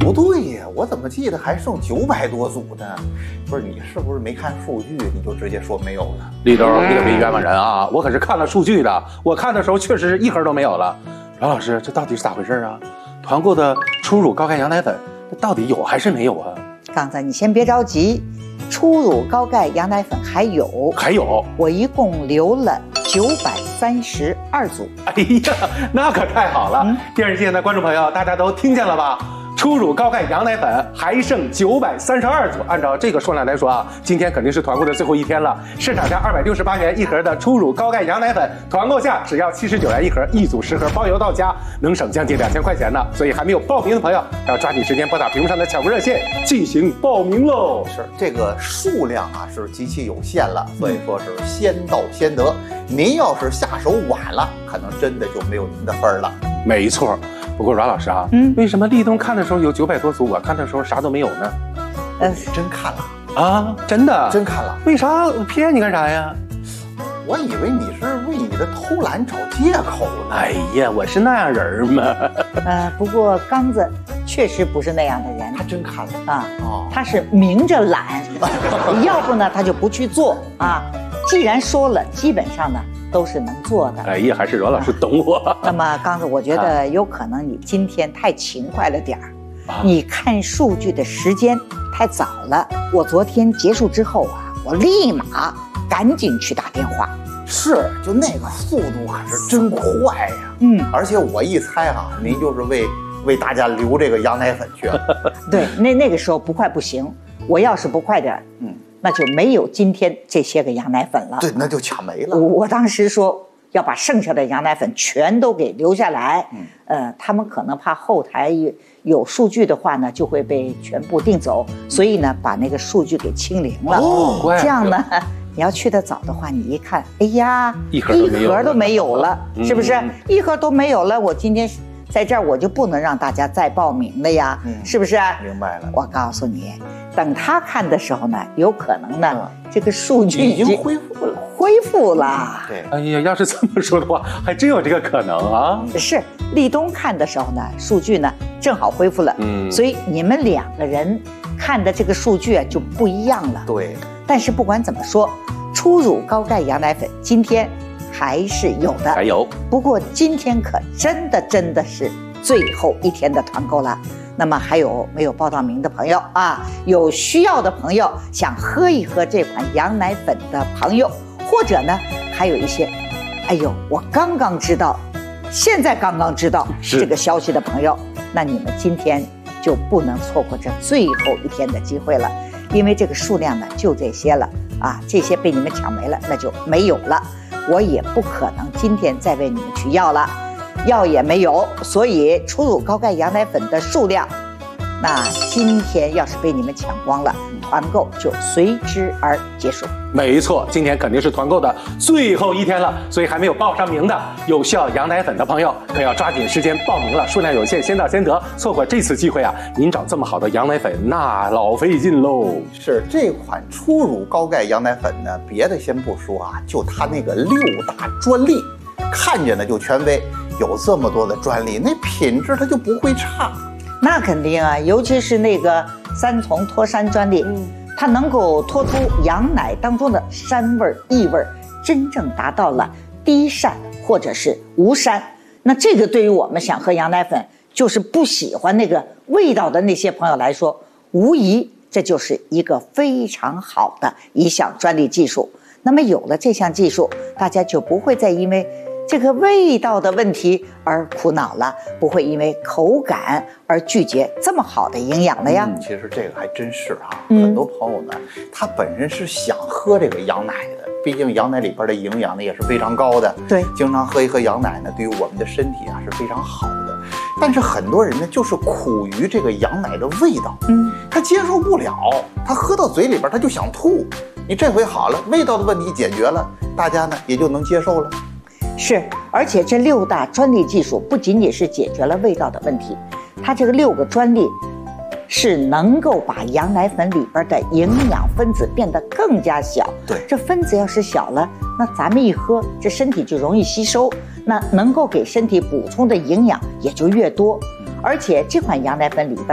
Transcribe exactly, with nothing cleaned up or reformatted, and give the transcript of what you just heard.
不对呀，我怎么记得还剩九百多组呢？不是你是不是没看数据，你就直接说没有了？ 立冬，你可别冤枉人啊！我可是看了数据的，我看的时候确实是一盒都没有了。饶老师，这到底是咋回事啊？团购的初乳高钙羊奶粉，到底有还是没有啊？ 刚才你先别着急，初乳高钙羊奶粉还有， 还有， 我一共留了九百三十二组。 哎呀，那可太好了！嗯、电视机前的观众朋友，大家都听见了吧？初乳高钙羊奶粉还剩九百三十二组，按照这个数量来说啊，今天肯定是团购的最后一天了。市场价二百六十八元一盒的初乳高钙羊奶粉，团购价只要七十九元一盒，一组十盒包邮到家，能省将近两千块钱呢。所以还没有报名的朋友，要抓紧时间拨打屏幕上的抢购热线进行报名喽。 是这个数量啊是极其有限了，所以说是先到先得。您要是下手晚了，可能真的就没有您的份儿了。 没错。不过阮老师啊，嗯，为什么立冬看的时候有九百多组，我看的时候啥都没有呢？ 呃，真看了啊，真的， 真看了。 为啥骗你干啥呀？ 我以为你是为你的偷懒找借口呢。 哎呀，我是那样人吗？ 呃，不过刚子确实不是那样的人， 他真看了啊，哦，他是明着懒，要不呢他就不去做啊。既然说了，基本上呢都是能做的。 哎呀，还是阮老师懂我。 啊、那么刚子，我觉得有可能你今天太勤快了点儿，啊、你看数据的时间太早了。我昨天结束之后啊，我立马赶紧去打电话。 是，就那个速度可是真快呀。嗯，而且我一猜啊，您就是为为大家留这个羊奶粉去了。 对，那那个时候不快不行，我要是不快点，嗯。那就没有今天这些个羊奶粉了。 对，那就抢没了。 我我当时说要把剩下的羊奶粉全都给留下来。嗯，呃，他们可能怕后台有数据的话呢，就会被全部订走，所以呢，把那个数据给清零了。哦，这样呢，你要去得早的话，你一看，哎呀， 一盒都没有了， 一盒都没有了，是不是？嗯、一盒都没有了，我今天在这儿我就不能让大家再报名了呀，嗯、是不是？ 明白了。 我告诉你。等他看的时候呢，有可能呢，嗯、这个数据已经恢复了， 恢复了。 对， 哎呀，要是这么说的话，还真有这个可能啊。 是，立冬看的时候呢，数据呢正好恢复了，嗯，所以你们两个人看的这个数据啊就不一样了。 对， 但是不管怎么说，初乳高钙羊奶粉今天还是有的， 还有。 不过今天可真的真的是最后一天的团购了。那么还有没有报到名的朋友啊？有需要的朋友想喝一喝这款羊奶粉的朋友，或者呢，还有一些，哎呦，我刚刚知道，现在刚刚知道这个消息的朋友，那你们今天就不能错过这最后一天的机会了，因为这个数量呢就这些了啊，这些被你们抢没了，那就没有了，我也不可能今天再为你们去要了。药也没有，所以初乳高钙羊奶粉的数量，那今天要是被你们抢光了，团购就随之而结束。 没错，今天肯定是团购的最后一天了，所以还没有报上名的有需要羊奶粉的朋友，可要抓紧时间报名了，数量有限，先到先得。错过这次机会啊，您找这么好的羊奶粉那老费劲喽。 是这款初乳高钙羊奶粉呢，别的先不说啊，就它那个六大专利，看着呢就权威。有这么多的专利，那品质它就不会差。 那肯定啊，尤其是那个三重脱膻专利，嗯，它能够脱出羊奶当中的膻味、异味，真正达到了低膻或者是无膻。那这个对于我们想喝羊奶粉，就是不喜欢那个味道的那些朋友来说，无疑这就是一个非常好的一项专利技术。那么有了这项技术，大家就不会再因为这个味道的问题而苦恼了，不会因为口感而拒绝这么好的营养了呀。 嗯，其实这个还真是啊，嗯、很多朋友呢，他本身是想喝这个羊奶的，毕竟羊奶里边的营养呢也是非常高的。 对， 经常喝一喝羊奶呢，对于我们的身体啊是非常好的。但是很多人呢，就是苦于这个羊奶的味道，嗯，他接受不了，他喝到嘴里边他就想吐。你这回好了，味道的问题解决了，大家呢也就能接受了。 是，而且这六大专利技术不仅仅是解决了味道的问题，它这个六个专利是能够把羊奶粉里边的营养分子变得更加小。 对， 这分子要是小了，那咱们一喝，这身体就容易吸收，那能够给身体补充的营养也就越多。而且这款羊奶粉里边